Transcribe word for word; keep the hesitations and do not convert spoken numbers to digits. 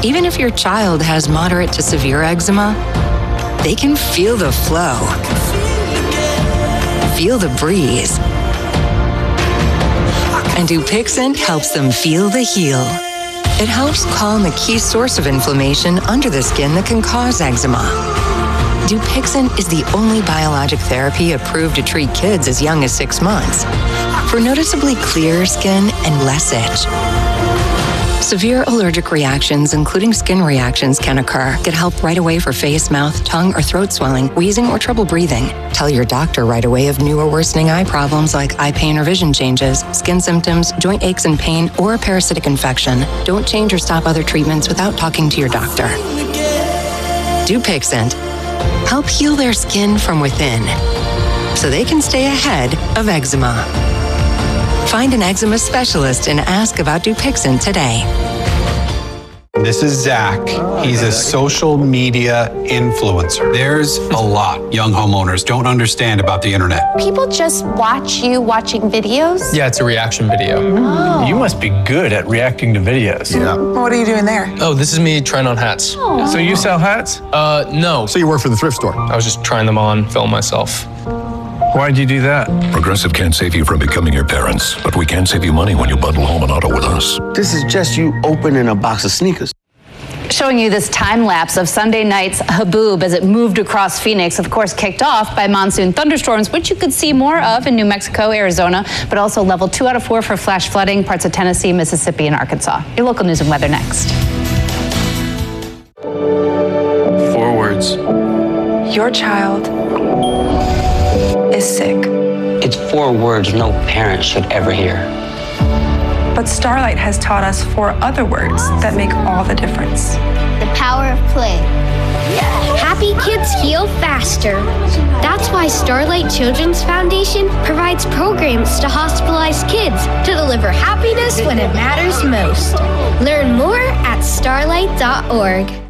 Even if your child has moderate to severe eczema, they can feel the flow, feel the breeze. And Dupixent helps them feel the heal. It helps calm the key source of inflammation under the skin that can cause eczema. Dupixent is the only biologic therapy approved to treat kids as young as six months for noticeably clearer skin and less itch. Severe allergic reactions, including skin reactions, can occur. Get help right away for face, mouth, tongue, or throat swelling, wheezing, or trouble breathing. Tell your doctor right away of new or worsening eye problems like eye pain or vision changes, skin symptoms, joint aches and pain, or a parasitic infection. Don't change or stop other treatments without talking to your doctor. Dupixent. Help heal their skin from within so they can stay ahead of eczema. Find an eczema specialist and ask about Dupixent today. This is Zach. He's a social media influencer. There's a lot young homeowners don't understand about the internet. People just watch you watching videos? Yeah, it's a reaction video. Oh. You must be good at reacting to videos. Yeah. What are you doing there? Oh, this is me trying on hats. Oh. So you sell hats? Uh, no. So you work for the thrift store? I was just trying them on, film myself. Why'd you do that? Progressive can't save you from becoming your parents, but we can save you money when you bundle home and auto with us. This is just you opening a box of sneakers. Showing you this time lapse of Sunday night's Haboob as it moved across Phoenix, of course kicked off by monsoon thunderstorms, which you could see more of in New Mexico, Arizona, but also level two out of four for flash flooding, parts of Tennessee, Mississippi, and Arkansas. Your local news and weather next. Four words. Your child is sick. It's four words no parent should ever hear. But Starlight has taught us four other words that make all the difference. The power of play. Happy kids heal faster. That's why Starlight Children's Foundation provides programs to hospitalized kids to deliver happiness when it matters most. Learn more at starlight dot org.